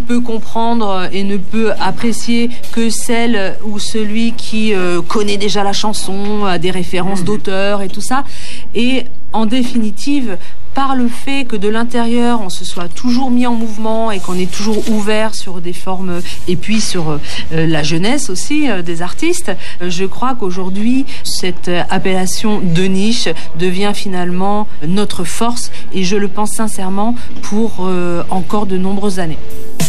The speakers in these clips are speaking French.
peut comprendre et ne peut apprécier que celle ou celui qui connaît déjà la chanson, a des références d'auteurs et tout ça. Et en définitive, par le fait que de l'intérieur, on se soit toujours mis en mouvement et qu'on est toujours ouvert sur des formes, et puis sur la jeunesse aussi des artistes, je crois qu'aujourd'hui, cette appellation de niche devient finalement notre force, et je le pense sincèrement pour encore de nombreuses années.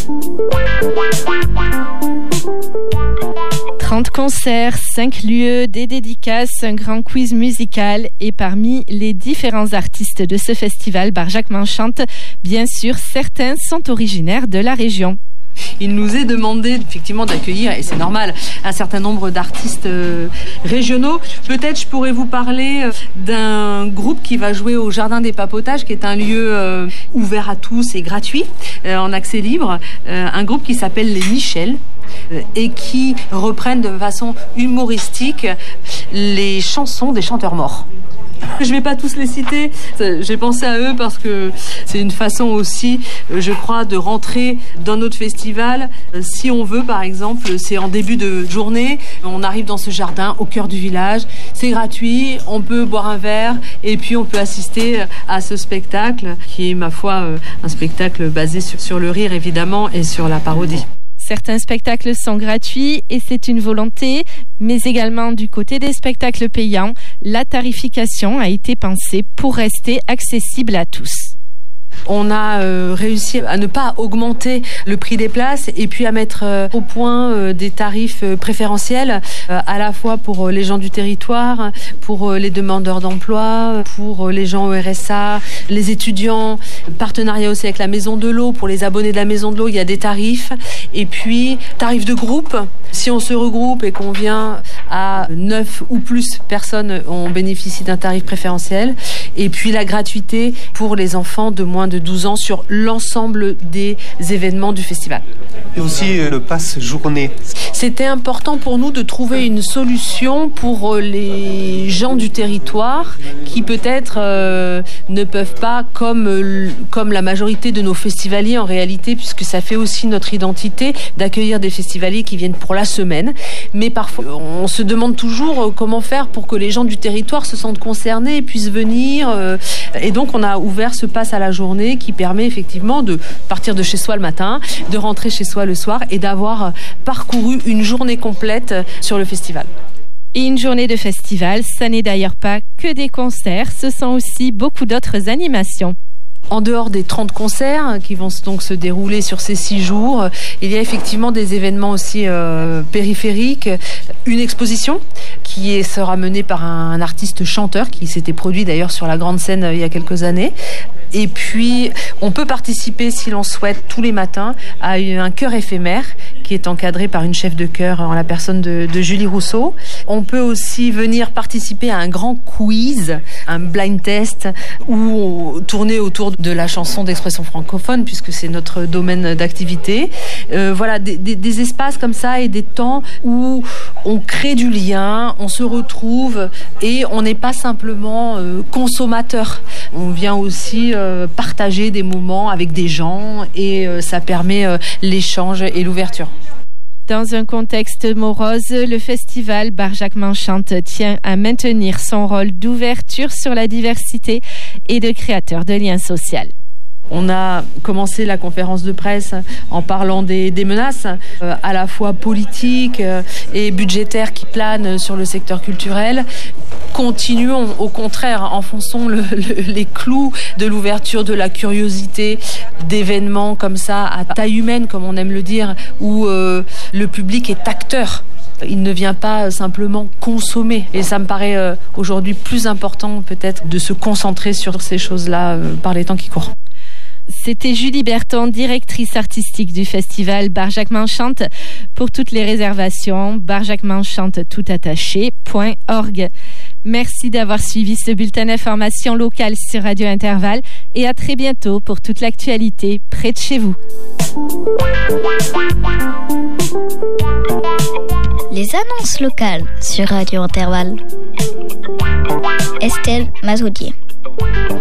30 concerts, 5 lieux, des dédicaces, un grand quiz musical, et parmi les différents artistes de ce festival, Barjac-Man chante, bien sûr, certains sont originaires de la région. Il nous est demandé effectivement d'accueillir, et c'est normal, un certain nombre d'artistes régionaux. Peut-être je pourrais vous parler d'un groupe qui va jouer au Jardin des Papotages, qui est un lieu ouvert à tous et gratuit, en accès libre. Un groupe qui s'appelle les Michel, et qui reprennent de façon humoristique les chansons des chanteurs morts. Je ne vais pas tous les citer, j'ai pensé à eux parce que c'est une façon aussi, je crois, de rentrer dans notre festival. Si on veut, par exemple, c'est en début de journée, on arrive dans ce jardin au cœur du village, c'est gratuit, on peut boire un verre et puis on peut assister à ce spectacle qui est, ma foi, un spectacle basé sur le rire évidemment et sur la parodie. Certains spectacles sont gratuits et c'est une volonté, mais également du côté des spectacles payants, la tarification a été pensée pour rester accessible à tous. On a réussi à ne pas augmenter le prix des places et puis à mettre au point des tarifs préférentiels à la fois pour les gens du territoire, pour les demandeurs d'emploi, pour les gens au RSA, les étudiants, partenariat aussi avec la Maison de l'Eau. Pour les abonnés de la Maison de l'Eau, il y a des tarifs. Et puis, tarifs de groupe. Si on se regroupe et qu'on vient à 9 ou plus personnes, on bénéficie d'un tarif préférentiel. Et puis, la gratuité pour les enfants de moins de 12 ans sur l'ensemble des événements du festival. Et aussi le pass journée. C'était important pour nous de trouver une solution pour les gens du territoire qui peut-être ne peuvent pas, comme la majorité de nos festivaliers en réalité, puisque ça fait aussi notre identité d'accueillir des festivaliers qui viennent pour la semaine. Mais parfois, on se demande toujours comment faire pour que les gens du territoire se sentent concernés et puissent venir. Et donc, on a ouvert ce pass à la journée qui permet effectivement de partir de chez soi le matin, de rentrer chez soi le soir et d'avoir parcouru une journée complète sur le festival. Et une journée de festival, ça n'est d'ailleurs pas que des concerts, ce sont aussi beaucoup d'autres animations. En dehors des 30 concerts qui vont donc se dérouler sur ces 6 jours, il y a effectivement des événements aussi périphériques. Une exposition qui sera menée par un artiste chanteur qui s'était produit d'ailleurs sur la grande scène il y a quelques années. Et puis, on peut participer, si l'on souhaite, tous les matins à un chœur éphémère qui est encadré par une chef de chœur en la personne de Julie Rousseau. On peut aussi venir participer à un grand quiz, un blind test, où tourner autour de la chanson d'expression francophone, puisque c'est notre domaine d'activité. Voilà, des espaces comme ça et des temps où on crée du lien, on se retrouve et on n'est pas simplement consommateur. On vient aussi partager des moments avec des gens et ça permet l'échange et l'ouverture. Dans un contexte morose, le festival Barjac-Man chante tient à maintenir son rôle d'ouverture sur la diversité et de créateur de liens sociaux. On a commencé la conférence de presse en parlant des menaces à la fois politiques et budgétaires qui planent sur le secteur culturel. Continuons, au contraire, enfonçons les clous de l'ouverture, de la curiosité, d'événements comme ça, à taille humaine, comme on aime le dire, où le public est acteur. Il ne vient pas simplement consommer. Et ça me paraît aujourd'hui plus important peut-être de se concentrer sur ces choses-là par les temps qui courent. C'était Julie Berton, directrice artistique du festival Barjac-Man chante. Pour toutes les réservations, barjacmanchante.org. Merci d'avoir suivi ce bulletin d'information locale sur Radio Intervalle et à très bientôt pour toute l'actualité près de chez vous. Les annonces locales sur Radio Intervalle. Estelle Mazoudier.